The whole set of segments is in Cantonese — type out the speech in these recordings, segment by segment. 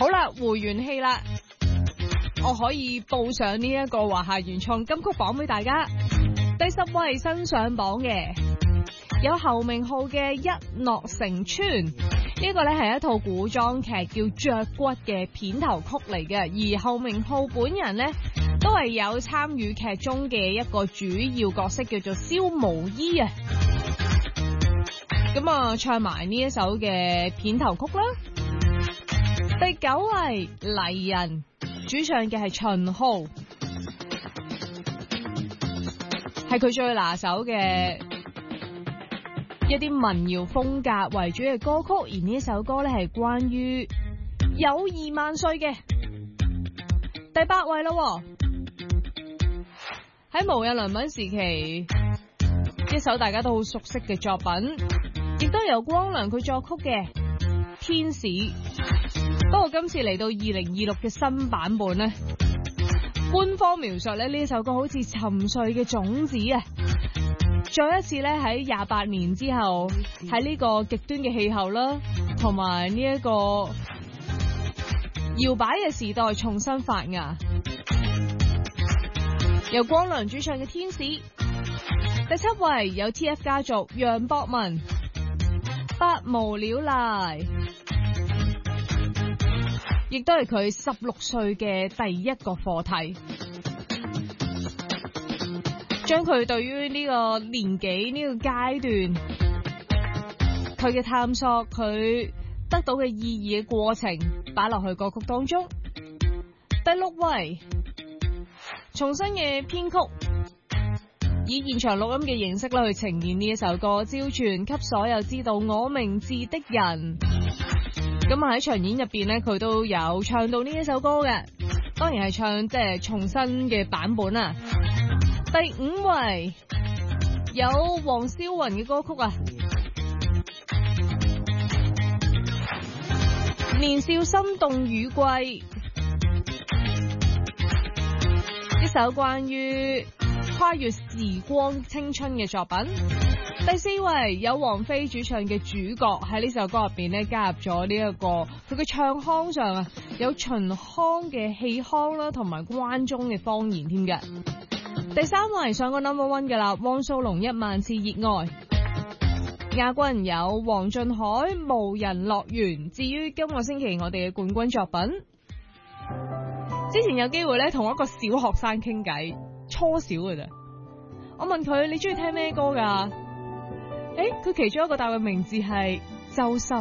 好啦，回完氣啦，我可以報上呢一個華夏原創金曲榜俾大家。第10位新上榜嘅有侯明昊嘅《一諾成村》，呢個呢係一套古裝劇叫《雀骨》嘅片頭曲嚟嘅，而侯明昊本人呢，都係有參與劇中嘅一個主要角色，叫做蕭無醫啊。咁啊，唱埋呢一首嘅片頭曲啦。第9位黎人，主唱嘅係秦昊，係佢最拿手嘅一啲民謠風格為主嘅歌曲，而呢一首歌咧係關於友誼萬歲嘅。第8位咯，喺無印良品時期，一首大家都好熟悉嘅作品，亦都由光良佢作曲嘅《天使》。不過今次嚟到2026嘅新版本呢，官方描述咧呢首歌好似沉睡嘅種子啊！再一次咧喺28年之後，喺呢個極端嘅氣候啦，同埋呢一個搖擺嘅時代重新發芽。由光良主唱嘅《天使》。第7位有 TF 家族楊博文，百無聊賴，亦都係佢16歲嘅第一個課題，將佢對於呢個年紀呢個階段佢嘅探索，佢得到嘅意義嘅過程擺落去歌曲當中。第6位重新嘅編曲，以現場錄音嘅形式咧去呈現呢一首歌，照傳給所有知道我名字的人。咁喺場演入邊咧，佢都有唱到呢一首歌嘅，當然係唱即係重新嘅版本啦。第5位有黃霄雲嘅歌曲啊，年少心動雨季，一首關於跨越時光青春嘅作品。第4位有王菲主唱嘅主角，喺呢首歌入邊咧加入咗呢一個佢嘅唱腔上啊，有秦腔嘅氣腔啦，同埋關中嘅方言添嘅。第3位上過 No.1 嘅啦，汪蘇泷1萬次熱愛。亞軍有黃俊凱無人樂園。至於今個星期我哋嘅冠軍作品，之前有機會咧同一個小學生傾偈，初小嘅咋，我問佢你中意聽咩歌噶？佢其中一個答嘅名字係周深，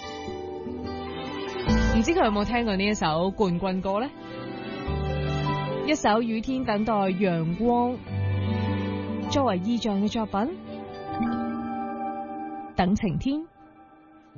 唔知佢有冇聽過呢一首冠軍歌呢？一首雨天等待陽光作為意象嘅作品，等晴天。